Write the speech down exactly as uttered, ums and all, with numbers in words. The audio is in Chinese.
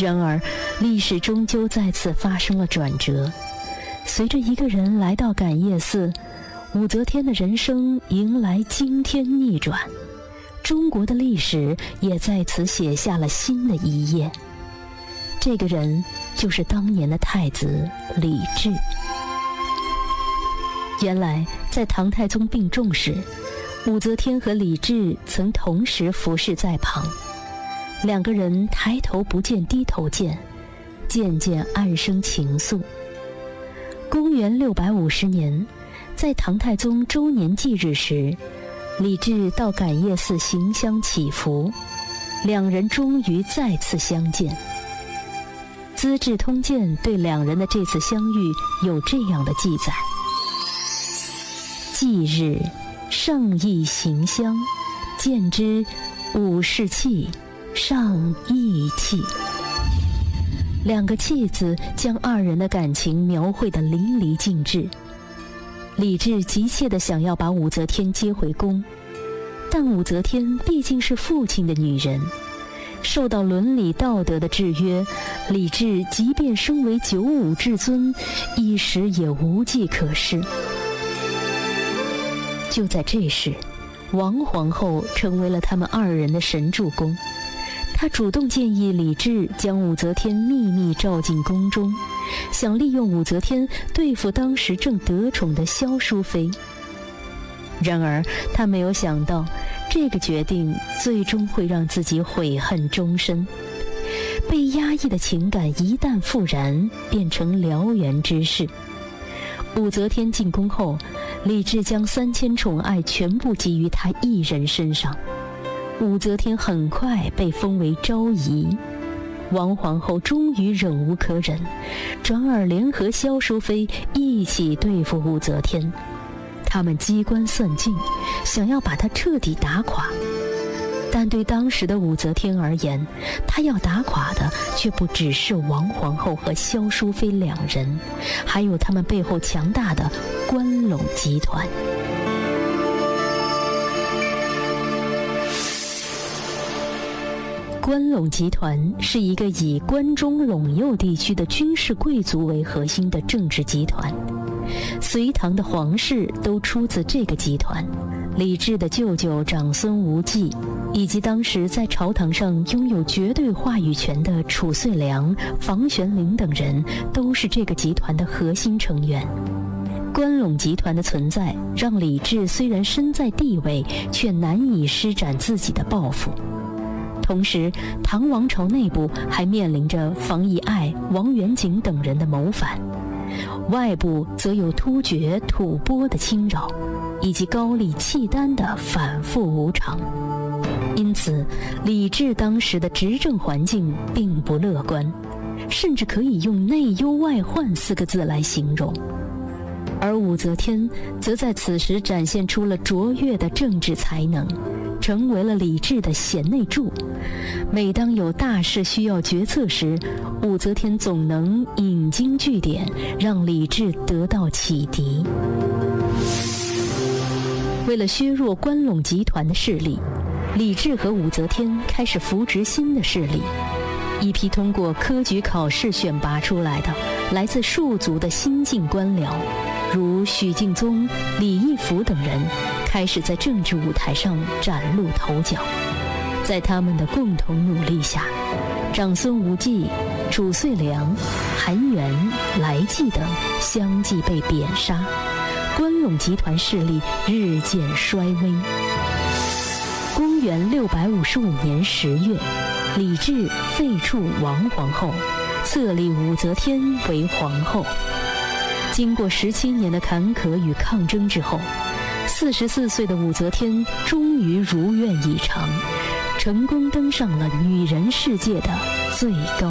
然而，历史终究再次发生了转折。随着一个人来到感业寺，武则天的人生迎来惊天逆转，中国的历史也在此写下了新的一页。这个人就是当年的太子李治。原来，在唐太宗病重时，武则天和李治曾同时服侍在旁，两个人抬头不见低头见，渐渐暗生情愫。公元六百五十年，在唐太宗周年忌日时，李治到感业寺行香祈福，两人终于再次相见。《资治通鉴》对两人的这次相遇有这样的记载：忌日，上意行香，见之，武士气，上意气。两个气字将二人的感情描绘得淋漓尽致。李治急切地想要把武则天接回宫，但武则天毕竟是父亲的女人，受到伦理道德的制约，李治即便身为九五至尊，一时也无计可施。就在这时，王皇后成为了他们二人的神助攻。她主动建议李治将武则天秘密召进宫中，想利用武则天对付当时正得宠的萧淑妃。然而，她没有想到，这个决定最终会让自己悔恨终身。被压抑的情感一旦复燃，变成燎原之势。武则天进宫后，李治将三千宠爱全部给予她一人身上。武则天很快被封为昭仪。王皇后终于忍无可忍，转而联合萧淑妃一起对付武则天。他们机关算尽，想要把她彻底打垮。但对当时的武则天而言，她要打垮的却不只是王皇后和萧淑妃两人，还有他们背后强大的关陇集团。关陇集团是一个以关中陇右地区的军事贵族为核心的政治集团，隋唐的皇室都出自这个集团。李治的舅舅长孙无忌，以及当时在朝堂上拥有绝对话语权的褚遂良、房玄龄等人，都是这个集团的核心成员。关陇集团的存在，让李治虽然身在地位，却难以施展自己的抱负。同时，唐王朝内部还面临着房遗爱、王元景等人的谋反，外部则有突厥、吐蕃的侵扰，以及高丽、契丹的反复无常。因此，李治当时的执政环境并不乐观，甚至可以用内忧外患四个字来形容。而武则天则在此时展现出了卓越的政治才能，成为了李治的贤内助。每当有大事需要决策时，武则天总能引经据典，让李治得到启迪。为了削弱关陇集团的势力，李治和武则天开始扶植新的势力。一批通过科举考试选拔出来的来自庶族的新晋官僚，如许敬宗、李义府等人，开始在政治舞台上崭露头角。在他们的共同努力下，长孙无忌、褚遂良、韩元、来济等相继被贬杀，关陇集团势力日渐衰微。公元六百五十五年十月，李治废黜王皇后，册立武则天为皇后。经过十七年的坎坷与抗争之后，四十四岁的武则天终于如愿以偿，成功登上了女人世界的最高